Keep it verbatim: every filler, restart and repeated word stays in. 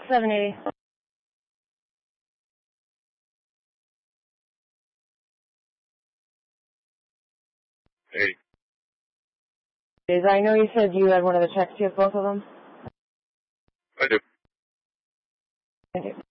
seven eighty. Hey. Is I know you said you had one of the checks. Do you have both of them? I do. Thank you.